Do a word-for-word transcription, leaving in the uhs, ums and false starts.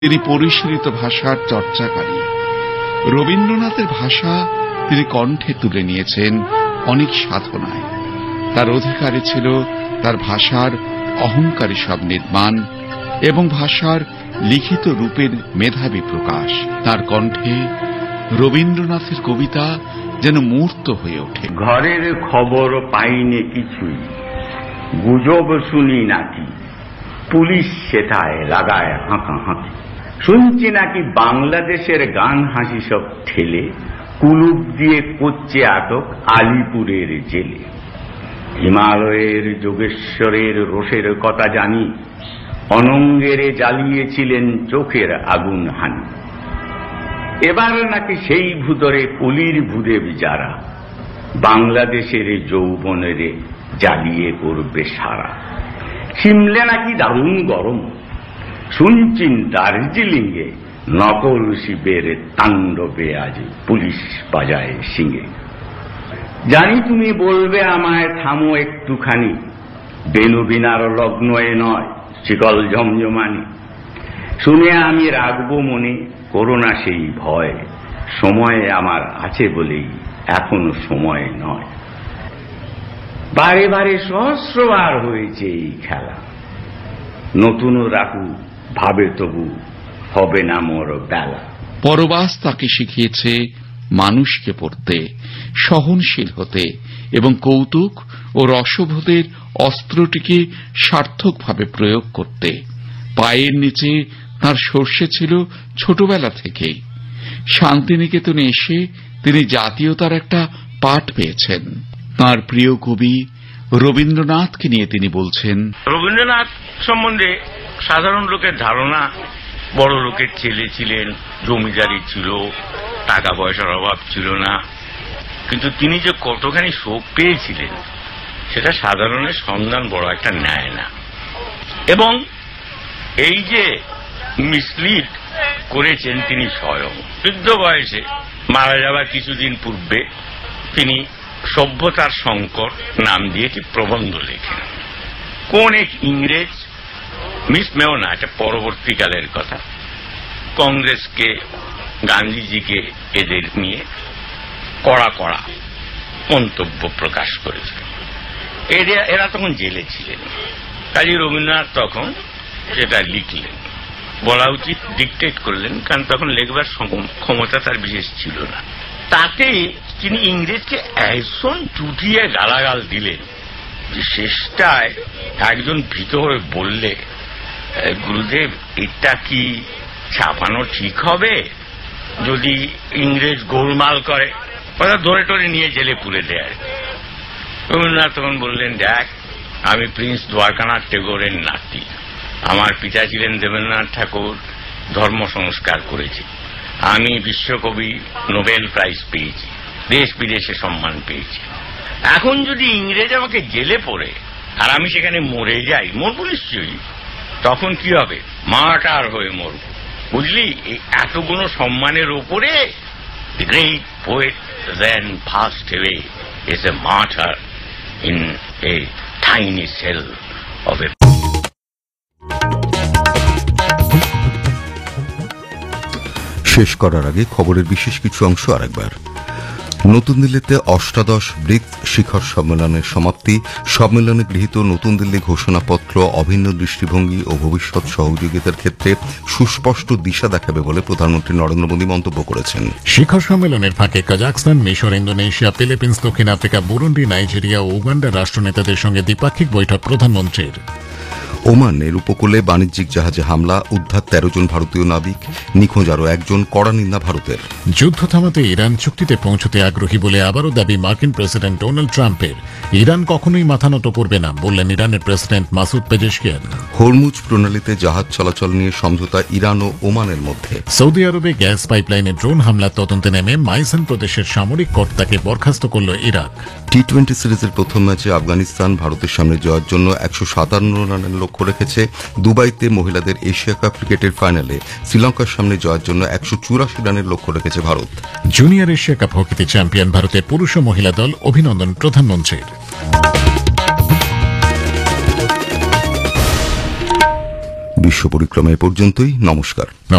তিনি পরিশীলিত ভাষার চর্চাকারী। রবীন্দ্রনাথের ভাষা তিনি কণ্ঠে তুলে নিয়েছেন অনেক সাধনায়। তার অধিকারে ছিল তার ভাষার অহংকারী সব নির্মাণ এবং ভাষার লিখিত রূপের মেধাবী প্রকাশ। তার কণ্ঠে রবীন্দ্রনাথের কবিতা যেন মূর্ত হয়ে ওঠে। ঘরের খবর পাইনে কিছুই, গুজব শুনি নাকি, পুলিশ সেটায় লাগায় হাঁকা হাঁকি। শুনছি নাকি বাংলাদেশের গান হাসি সব ঠেলে কুলুপ দিয়ে করছে আটক আলিপুরের জেলে। হিমালয়ের যোগেশ্বরের রোষের কথা জানি, অনঙ্গেরে জ্বালিয়েছিলেন চোখের আগুন হানি। এবার নাকি সেই ভূতরে কলির ভূদেব যারা বাংলাদেশের যৌবনেরে জ্বালিয়ে করবে সারা। সিমলে নাকি দারুণ গরম, শুনছেন দার্জিলিংয়ে নকল শিবের তাণ্ডবে আজ পুলিশ বাজায় সিঙে। জানি তুমি বলবে আমায় থামো একটুখানি, বেনুবিনার লগ্ন এ নয় শিকল জমজমানি। শুনে আমি রাখবো মনে করোনা সেই ভয়, সময় আমার আছে বলেই এখনো সময় নয়। বারে বারে সহস্রবার হয়েছে এই খেলা, নতুনও রাখু ভাবে তবু হবে না মোর বেলা। পরবাস তাকে শিখিয়েছে মানুষকে পড়তে, সহনশীল হতে এবং কৌতুক ও রসবোধের অস্ত্রটিকে সার্থকভাবে প্রয়োগ করতে। পায়ের নিচে তাঁর সর্ষে ছিল ছোটবেলা থেকেই। শান্তিনিকেতনে এসে তিনি জাতীয়তার একটা পাঠ পেয়েছেন। তাঁর প্রিয় কবি রবীন্দ্রনাথকে নিয়ে তিনি বলছেন, রবীন্দ্রনাথ সম্বন্ধে সাধারণ লোকের ধারণা বড় লোকের ছেলে ছিলেন, জমিদারি ছিল, টাকা পয়সার অভাব ছিল না। কিন্তু তিনি যে কতখানি শোক পেয়েছিলেন সেটা সাধারণের সন্ধান বড় একটা নেয় না। এবং এই যে মিসলিড করেছেন তিনি স্বয়ং, বৃদ্ধ বয়সে মারা যাওয়ার কিছুদিন পূর্বে তিনি সভ্যতার সংকট নাম দিয়ে একটি প্রবন্ধ লেখেন। কোন এক ইংরেজ, মিস মেওনা, এটা পরবর্তীকালের কথা, কংগ্রেসকে, গান্ধীজিকে এদের নিয়ে কড়া কড়া মন্তব্য প্রকাশ করেছিল। এরা তখন জেলে ছিলেন। কাজী রবীন্দ্রনাথ তখন সেটা লিখলেন, বলা উচিত ডিকটেট করলেন, কারণ তখন লেখবার ক্ষমতা তার বিশেষ ছিল না। তাতে তিনি ইংরেজকে একজন চুটিয়ে গালাগাল দিলেন যে শেষটায় একজন ভীত হয়ে বললে, গুরুদেব এটা কি ছাপানো ঠিক হবে যদি ইংরেজ গোলমাল করে? ওরা ধরে টরে নিয়ে জেলে পুরে দেয়। রবীন্দ্রনাথ তখন বললেন, দেখ, আমি প্রিন্স দ্বারকানাথ টেগোরের নাতি, আমার পিতা ছিলেন দেবেন্দ্রনাথ ঠাকুর, ধর্ম সংস্কার করেছি, আমি বিশ্বকবি নোবেল প্রাইজ পেয়েছি, দেশ বিদেশে সম্মান পেয়েছি। এখন যদি ইংরেজ আমাকে জেলে পড়ে আর আমি সেখানে মরে যাই, মরবো নিশ্চয়ই, তখন কি হবে? মার্টার হয়ে মরব, বুঝলি? এতগুলো সম্মানের ওপরে the great poet then passed away is a martyr in a tiny cell of a শেষ করার আগে খবরের বিশেষ কিছু অংশ আরেকবার। নতুন দিল্লিতে অষ্টাদশ ব্রিক্স শিখর সম্মেলনের সমাপ্তি। সম্মেলনে গৃহীত নতুন দিল্লি ঘোষণাপত্র অভিন্ন দৃষ্টিভঙ্গি ও ভবিষ্যৎ সহযোগিতার ক্ষেত্রে সুস্পষ্ট দিশা দেখাবে বলে প্রধানমন্ত্রী নরেন্দ্র মোদী মন্তব্য করেছেন। শিখর সম্মেলনের ফাঁকে কাজাখস্তান, মিশর, ইন্দোনেশিয়া, ফিলিপিন্স, দক্ষিণ আফ্রিকা, বুরুন্ডি, নাইজেরিয়া ও উগান্ডার রাষ্ট্রনেতাদের সঙ্গে দ্বিপাক্ষিক বৈঠক প্রধানমন্ত্রীর। ওমানের উপকূলে বাণিজ্যিক জাহাজে হামলা, উদ্ধার তেরো জন ভারতীয় নাবিক, নিখোঁজ আরও একজন, কড়া নিন্দা ভারতের। যুদ্ধ থামাতে ইরান চুক্তিতে পৌঁছতে আগ্রহী বলে আবারও দাবি মার্কিন প্রেসিডেন্ট ডোনাল্ড ট্রাম্পের। ইরান কখনোই মাথা নত করবে না বললেন ইরানের প্রেসিডেন্ট মাসুদ পেজেশকিয়ান। হরমুজ প্রণালীতে জাহাজ চলাচল নিয়ে সমঝোতা ইরান ও ওমানের মধ্যে। সৌদি আরবে গ্যাস পাইপলাইনে ড্রোন হামলার তদন্তে নেমে মাইসান প্রদেশের সামরিক কর্তাকে বরখাস্ত করল ইরাক। টি টোয়েন্টি সিরিজের প্রথম ম্যাচে আফগানিস্তান ভারতের সামনে জয়ের জন্য একশো সাতান্ন রানের লক্ষ্য রেখেছে। দুবাইতে মহিলাদের এশিয়া কাপ ক্রিকেটের ফাইনালে শ্রীলঙ্কার সামনে জয়ের জন্য একশো চুরাশি রানের লক্ষ্য রেখেছে Bharat. Junior Asia cup হকিতে champion ভারতের পুরুষ ও মহিলা দল, অভিনন্দন প্রধানমন্ত্রীর। বিশ্ব পরিক্রমা এ পর্যন্তই। নমস্কার।